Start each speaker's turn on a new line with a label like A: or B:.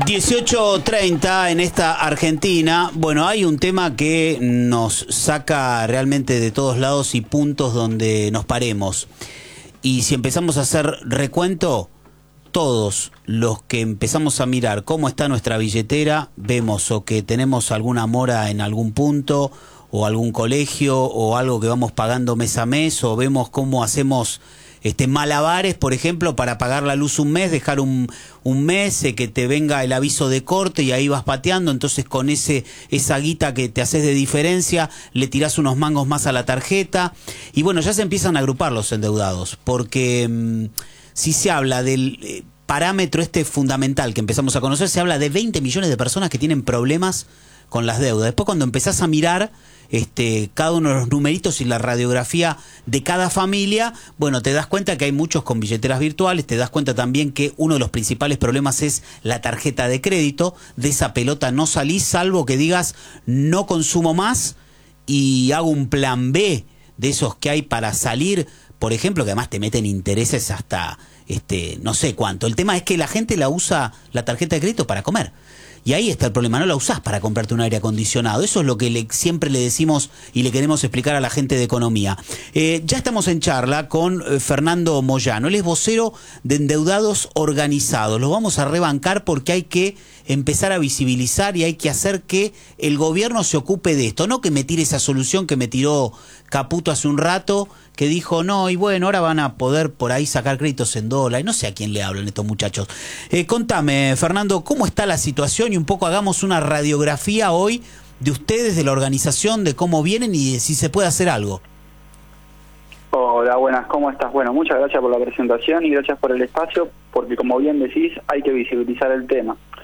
A: 18:30 en esta Argentina. Bueno, hay un tema que nos saca realmente de todos lados y puntos donde nos paremos. Y si empezamos a hacer recuento, todos los que empezamos a mirar cómo está nuestra billetera, vemos o que tenemos alguna mora en algún punto, o algún colegio, o algo que vamos pagando mes a mes, o vemos cómo hacemos malabares, por ejemplo, para pagar la luz un mes, dejar un mes, que te venga el aviso de corte y ahí vas pateando. Entonces con esa guita que te haces de diferencia, le tirás unos mangos más a la tarjeta. Y bueno, ya se empiezan a agrupar los endeudados, porque si se habla del parámetro fundamental que empezamos a conocer, se habla de 20 millones de personas que tienen problemas con las deudas. Después, cuando empezás a mirar cada uno de los numeritos y la radiografía de cada familia, bueno, te das cuenta que hay muchos con billeteras virtuales, te das cuenta también que uno de los principales problemas es la tarjeta de crédito. De esa pelota no salís, salvo que digas no consumo más y hago un plan B de esos que hay para salir, por ejemplo, que además te meten intereses hasta no sé cuánto. El tema es que la gente la usa, la tarjeta de crédito, para comer. Y ahí está el problema, no la usás para comprarte un aire acondicionado. Eso es lo que siempre le decimos y le queremos explicar a la gente de economía. Ya estamos en charla con Fernando Moyano. Él es vocero de Endeudados Organizados. Lo vamos a rebancar porque hay que empezar a visibilizar y hay que hacer que el gobierno se ocupe de esto. No que me tire esa solución que me tiró Caputo hace un rato, que dijo, no, y bueno, ahora van a poder por ahí sacar créditos en dólares. No sé a quién le hablan estos muchachos. Contame, Fernando, ¿cómo está la situación? Y un poco hagamos una radiografía hoy de ustedes, de la organización, de cómo vienen y de si se puede hacer algo.
B: Hola, buenas, ¿cómo estás? Bueno, muchas gracias por la presentación y gracias por el espacio, porque como bien decís, hay que visibilizar el tema.